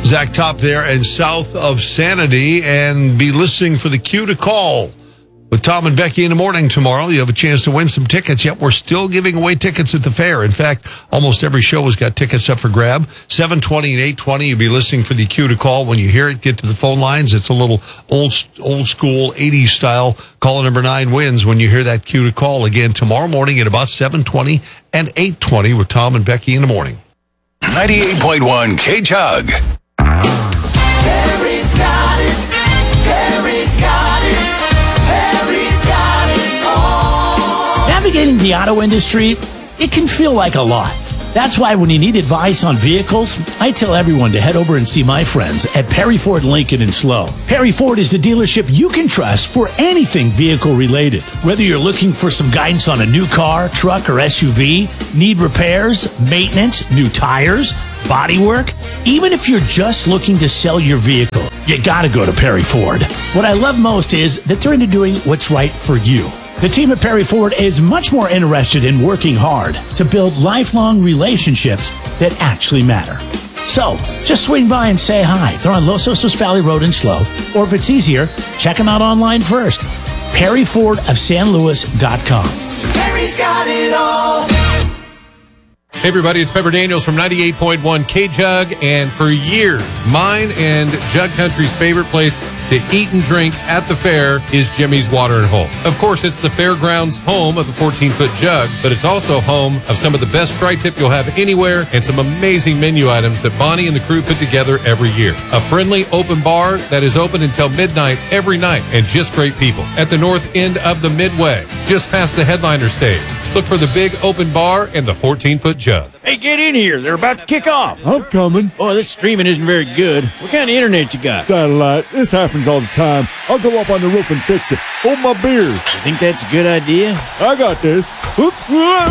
Zach Top there and south of Sanity, and be listening for the cue to call with Tom and Becky in the morning tomorrow. You have a chance to win some tickets. Yet we're still giving away tickets at the fair. In fact, almost every show has got tickets up for grab. 7:20 and 8:20. You'll be listening for the cue to call. When you hear it, get to the phone lines. It's a little old school 80s style. Caller number 9 wins when you hear that cue to call again tomorrow morning at about 7:20 and 8:20 with Tom and Becky in the morning. 98.1 K-Jug. Harry's got it. Harry's got it. Harry's got it all. Navigating the auto industry, it can feel like a lot. That's why when you need advice on vehicles, I tell everyone to head over and see my friends at Perry Ford Lincoln in SLO. Perry Ford is the dealership you can trust for anything vehicle related. Whether you're looking for some guidance on a new car, truck, or SUV, need repairs, maintenance, new tires, bodywork, even if you're just looking to sell your vehicle, you gotta go to Perry Ford. What I love most is that they're into doing what's right for you. The team at Perry Ford is much more interested in working hard to build lifelong relationships that actually matter. So, just swing by and say hi. They're on Los Osos Valley Road in SLO. Or if it's easier, check them out online first. PerryFordofSanLuis.com. Harry's got it all. Hey everybody, it's Pepper Daniels from 98.1 K-Jug, and for years, mine and Jug Country's favorite place to eat and drink at the fair is Jimmy's Watering Hole. Of course, it's the fairgrounds home of the 14-foot jug, but it's also home of some of the best tri-tip you'll have anywhere and some amazing menu items that Bonnie and the crew put together every year. A friendly open bar that is open until midnight every night, and just great people. At the north end of the Midway, just past the headliner stage. Look for the big open bar and the 14-foot jug. Hey, get in here. They're about to kick off. I'm coming. Boy, this streaming isn't very good. What kind of internet you got? Satellite. This happens all the time. I'll go up on the roof and fix it. Hold my beer. You think that's a good idea? I got this. Oops.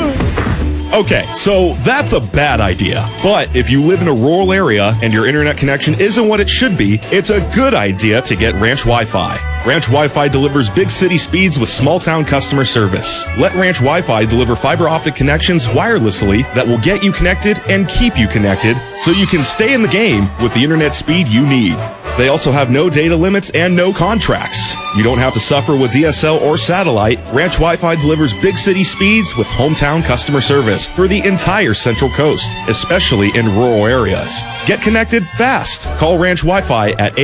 Okay, so that's a bad idea. But if you live in a rural area and your internet connection isn't what it should be, it's a good idea to get Ranch Wi-Fi. Ranch Wi-Fi delivers big city speeds with small town customer service. Let Ranch Wi-Fi deliver fiber optic connections wirelessly that will get you connected and keep you connected so you can stay in the game with the internet speed you need. They also have no data limits and no contracts. You don't have to suffer with DSL or satellite. Ranch Wi-Fi delivers big city speeds with hometown customer service for the entire Central Coast, especially in rural areas. Get connected fast. Call Ranch Wi-Fi at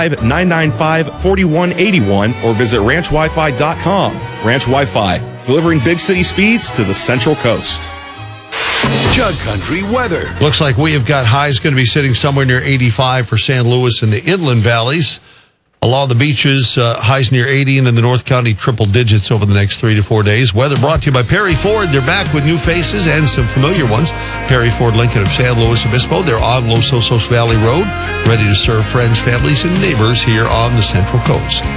805-995-4181 or visit ranchwifi.com. Ranch Wi-Fi, delivering big city speeds to the Central Coast. Jug Country weather. Looks like we have got highs going to be sitting somewhere near 85 for San Luis and the inland valleys. Along the beaches, highs near 80, and in the North County, triple digits over the next 3 to 4 days. Weather brought to you by Perry Ford. They're back with new faces and some familiar ones. Perry Ford Lincoln of San Luis Obispo. They're on Los Osos Valley Road, ready to serve friends, families, and neighbors here on the Central Coast.